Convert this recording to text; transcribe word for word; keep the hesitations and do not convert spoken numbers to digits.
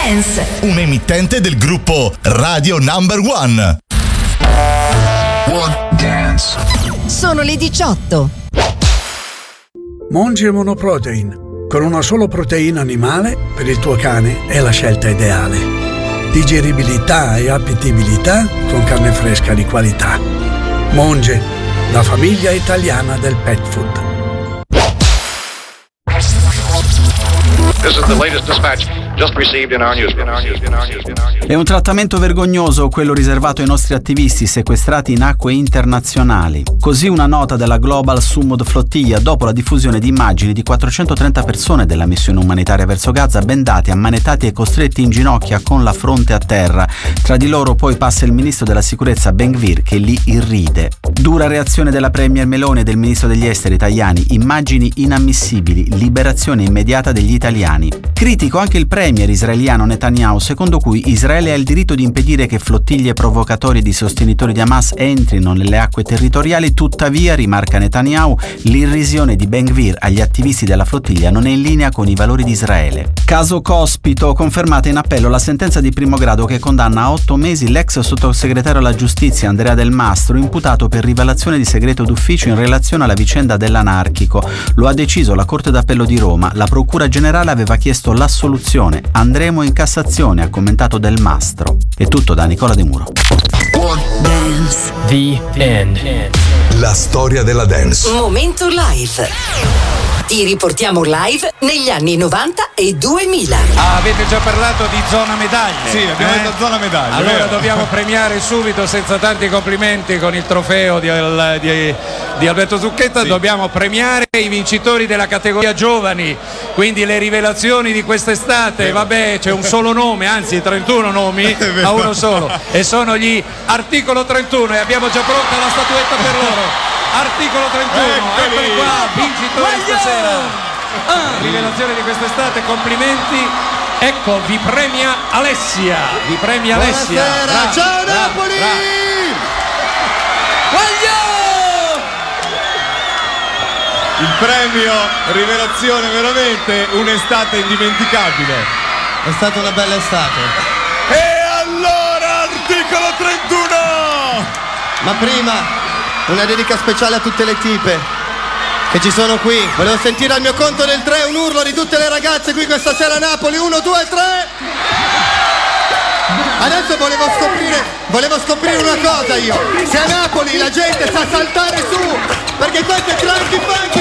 Dance, un emittente del gruppo Radio Number One. One Dance. Sono le diciotto. Monge Monoprotein. Con una sola proteina animale, per il tuo cane è la scelta ideale. Digeribilità e appetibilità con carne fresca di qualità. Monge, la famiglia italiana del pet food. This is the latest dispatch just received in our newsroom. È un trattamento vergognoso quello riservato ai nostri attivisti sequestrati in acque internazionali. Così una nota della Global Summit Flottiglia dopo la diffusione di immagini di quattrocentotrenta persone della missione umanitaria verso Gaza bendati, ammanettati e costretti in ginocchia con la fronte a terra. Tra di loro poi passa il ministro della sicurezza Ben-Gvir che li irride. Dura reazione della premier Meloni e del ministro degli esteri Tajani. Immagini inammissibili, liberazione immediata degli italiani. Critico anche il premier israeliano Netanyahu, secondo cui Israele ha il diritto di impedire che flottiglie provocatorie di sostenitori di Hamas entrino nelle acque territoriali. Tuttavia, rimarca Netanyahu, l'irrisione di Ben-Gvir agli attivisti della flottiglia non è in linea con i valori di Israele. Caso Cospito, confermata in appello la sentenza di primo grado che condanna a otto mesi l'ex sottosegretario alla giustizia Andrea Del Mastro, imputato per rivelazione di segreto d'ufficio in relazione alla vicenda dell'anarchico. Lo ha deciso la Corte d'Appello di Roma. La Procura Generale aveva chiesto l'assoluzione. Andremo in Cassazione, ha commentato Del Mastro. È tutto da Nicola De Muro. Dance. The End. La storia della dance. Momento live. Ti riportiamo live negli anni novanta e duemila. Ah, avete già parlato di zona medaglie? Sì, abbiamo eh? detto zona medaglie. Allora vero? dobbiamo premiare subito, senza tanti complimenti, con il trofeo di, di, di Alberto Zucchetta. Sì. Dobbiamo premiare i vincitori della categoria giovani, quindi le rivelazioni di quest'estate. Vero. Vabbè, c'è un solo nome, anzi trentuno nomi a uno solo, e sono gli Articolo trentuno, e abbiamo già pronta la statuetta per loro. Articolo trentuno, eccoli qua, vincitori stasera. Ah, rivelazione di quest'estate, complimenti. Ecco, vi premia Alessia. Vi premia Alessia. Buonasera, ciao Napoli! Il premio rivelazione, veramente un'estate indimenticabile. È stata una bella estate. E allora Articolo trentuno! Ma prima una dedica speciale a tutte le tipe che ci sono qui. Volevo sentire al mio conto del tre un urlo di tutte le ragazze qui questa sera a Napoli. Uno, due, tre. Adesso volevo scoprire Volevo scoprire una cosa io. Se a Napoli la gente sa saltare su, perché questo è Cranky Funky.